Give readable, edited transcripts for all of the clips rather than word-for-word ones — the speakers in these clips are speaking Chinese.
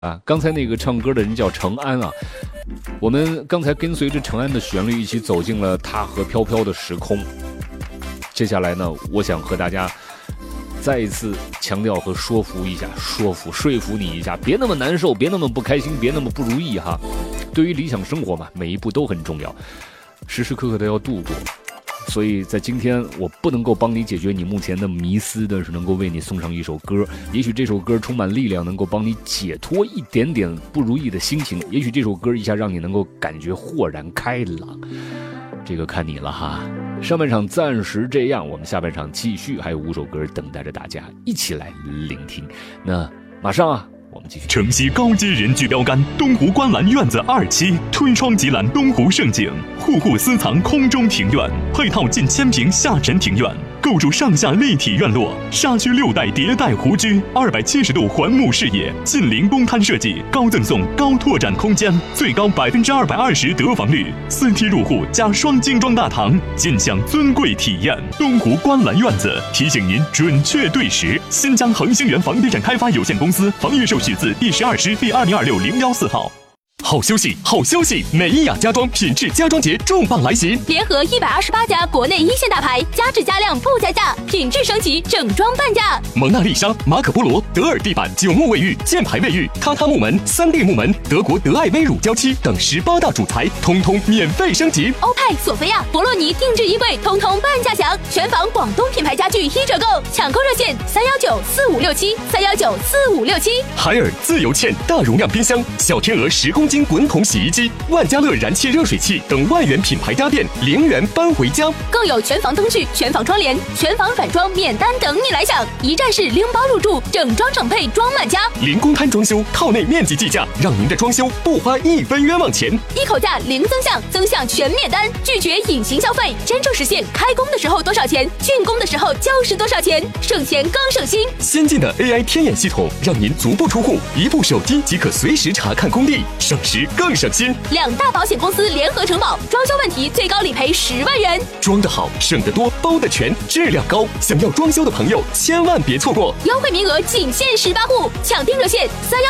啊，刚才那个唱歌的人叫程安啊，我们刚才跟随着程安的旋律一起走进了他和飘飘的时空。接下来呢，我想和大家再一次强调和说服一下，说服你一下，别那么难受，别那么不开心，别那么不如意哈。对于理想生活嘛，每一步都很重要，时时刻刻都要度过。所以在今天我不能够帮你解决你目前的迷思，但是能够为你送上一首歌，也许这首歌充满力量，能够帮你解脱一点点不如意的心情，也许这首歌一下让你能够感觉豁然开朗，这个看你了哈。上半场暂时这样，我们下半场继续，还有5首歌等待着大家一起来聆听。那马上啊，我们继续。 城西高阶人居标杆，东湖观澜院子2期推窗即览东湖胜景，户户私藏空中庭院，配套近1000平下沉庭院，构筑上下立体院落，沙区6代迭代湖居，270度环幕视野，近邻公摊设计，高赠送高拓展空间，最高220%得房率，4梯入户加双精装大堂，尽享尊贵体验。东湖观澜院子提醒您准确对时。新疆恒星源房地产开发有限公司房业授许字第12师第2026-014号。好消息，好消息！美伊雅家装品质家装节重磅来袭， 联合128家国内1线大牌，加质加量不加价，品质升级，整装半价。 蒙娜丽莎、马可波罗、德尔地板9木卫浴、箭牌卫浴、榻榻木门、3D 木门、德国德艾薇乳胶漆等18大主材，通通免费升级。 欧派、索菲亚、博洛尼定制衣柜，通通半价享。全房广东品牌家具1折购，抢购热线3194567，3194567。 海尔自由嵌大容量冰箱、小天鹅10公斤滚筒洗衣机、万家乐燃气热水器等万元品牌家电0元搬回家， 更有全房灯具、全房窗帘、全房软装免单等你来享，一站式拎包入住，整装整配装满家， 零公摊装修，套内面积计价，让您的装修不花1分冤枉钱， 一口价零增项，增项全免单，拒绝隐形消费，真正实现开工的时候多少钱，竣工的时候就是多少钱，省钱更省心。 先进的 AI 天眼系统，让您足不出户，一部手机即可随时查看工地，省时更省心。 2大保险公司联合承保，装修问题最高理赔10万元。 装得好，省得多，包得全，质量高。想要装修的朋友千万别错过， 优惠名额仅限18户，抢订热线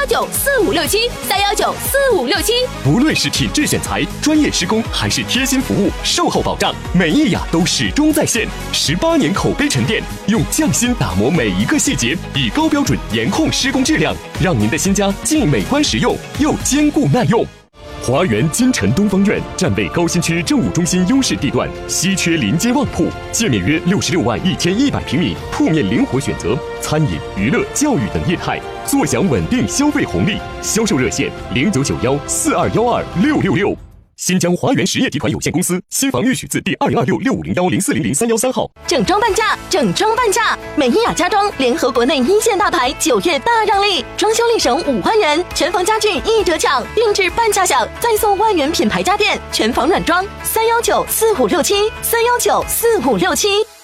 3194567，3194567。 无论是品质选材、专业施工，还是贴心服务、售后保障，美伊雅都始终在线。18年口碑沉淀，用匠心打磨每一个细节，以高标准严控施工质量，让您的新家既美观实用，又坚固耐用。华园金城东方院站位高新区政务中心优势地段，稀缺临街旺铺，界面约66万1100平米，铺面灵活选择，餐饮、娱乐、教育等业态，坐享稳定消费红利。销售热线099142126666。新疆华源实业集团有限公司新房预许字第2026-6501-0400-313号。 整装半价，整装半价！美伊雅家装联合国内1线大牌，9月大让利，装修立省5万元，全房家具1折抢，定制半价享，再送万元品牌家电，全房软装，3194567，3194567。